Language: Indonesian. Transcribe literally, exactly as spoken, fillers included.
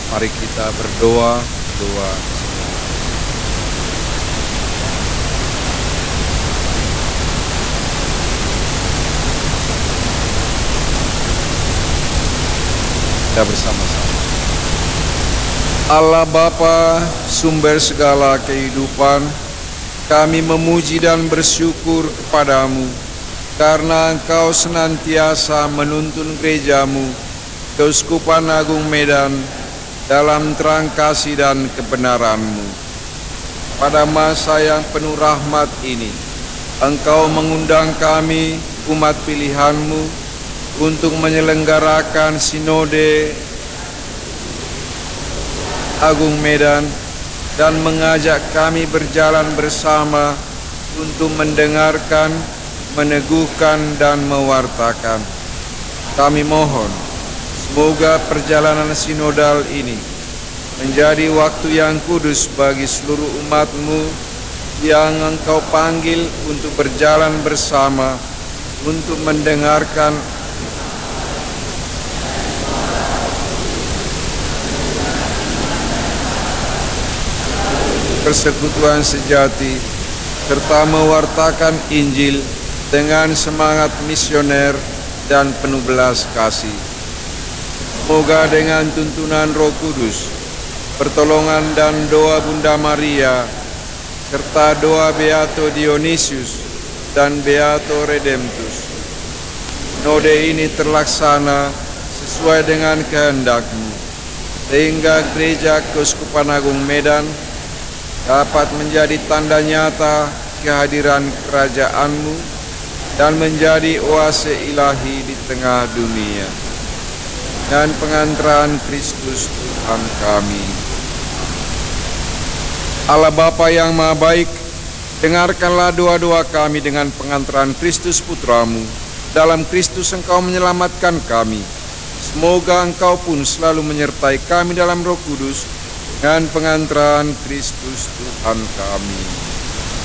Mari kita berdoa, doa. Kita bersama-sama. Allah Bapa, sumber segala kehidupan, kami memuji dan bersyukur kepadamu, karena Engkau senantiasa menuntun gerejamu, Keuskupan Agung Medan, dalam terang kasih dan kebenaran-Mu. Pada masa yang penuh rahmat ini, Engkau mengundang kami, umat pilihan-Mu, untuk menyelenggarakan Sinode Agung Medan dan mengajak kami berjalan bersama untuk mendengarkan, meneguhkan, dan mewartakan. Kami mohon, semoga perjalanan sinodal ini menjadi waktu yang kudus bagi seluruh umat-Mu yang Engkau panggil untuk berjalan bersama, untuk mendengarkan persekutuan sejati, serta mewartakan Injil dengan semangat misioner dan penuh belas kasih. Semoga dengan tuntunan Roh Kudus, pertolongan dan doa Bunda Maria, serta doa Beato Dionysius dan Beato Redemptus, sinode ini terlaksana sesuai dengan kehendak-Mu, sehingga Gereja Keuskupan Agung Medan dapat menjadi tanda nyata kehadiran kerajaan-Mu dan menjadi oase ilahi di tengah dunia. Dan pengantaran Kristus Tuhan kami. Allah Bapa yang Maha Baik, dengarkanlah doa-doa kami dengan pengantaran Kristus Putra-Mu. Dalam Kristus Engkau menyelamatkan kami. Semoga Engkau pun selalu menyertai kami dalam Roh Kudus, dengan pengantaran Kristus Tuhan kami.